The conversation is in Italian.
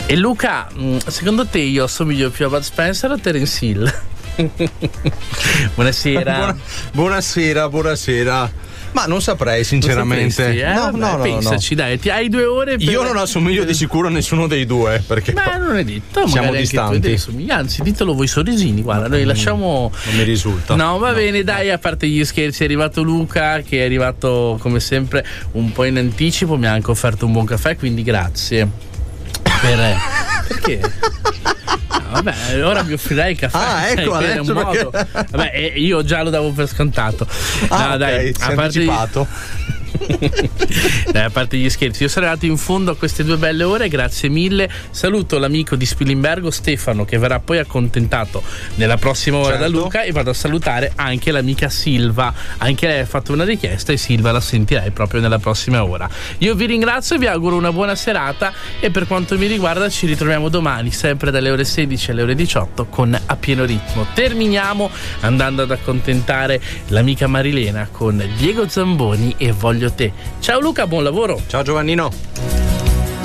E Luca, secondo te io assomiglio più a Bud Spencer o a Terence Hill? Buonasera. Buonasera. Ma non saprei sinceramente. Pensaci, dai, ti hai 2 ore per... Io non assomiglio di sicuro a nessuno dei due, perché ma non è detto, siamo distanti. Anzi, ditelo voi sorrisini, guarda, noi lasciamo. Non mi risulta. No, va bene, dai, a parte gli scherzi, è arrivato Luca, che è arrivato come sempre un po' in anticipo, mi ha anche offerto un buon caffè, quindi grazie. Perché? Vabbè, ora mi offrirai il caffè. Ah, ecco, adesso un modo. Vabbè, io già lo davo per scontato. No, dai, a parte dai, a parte gli scherzi, io sono arrivato in fondo a queste 2 belle ore, grazie mille. Saluto l'amico di Spilimbergo Stefano, che verrà poi accontentato nella prossima ora da Luca, e vado a salutare anche l'amica Silva, anche lei ha fatto una richiesta e Silva la sentirai proprio nella prossima ora. Io vi ringrazio e vi auguro una buona serata, e per quanto mi riguarda ci ritroviamo domani sempre dalle ore 16 alle ore 18 con A Pieno Ritmo. Terminiamo andando ad accontentare l'amica Marilena con Diego Zamboni e Voglio Te. Ciao Luca, buon lavoro. Ciao Giovannino.